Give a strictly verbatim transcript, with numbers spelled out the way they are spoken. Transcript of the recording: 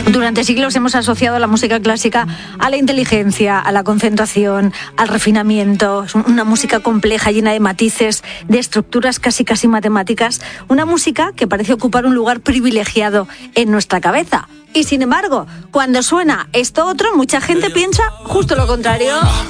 Durante siglos hemos asociado la música clásica a la inteligencia, a la concentración, al refinamiento. Es una música compleja, llena de matices, de estructuras casi casi matemáticas. Una música que parece ocupar un lugar privilegiado en nuestra cabeza. Y sin embargo, cuando suena esto otro, mucha gente piensa justo lo contrario.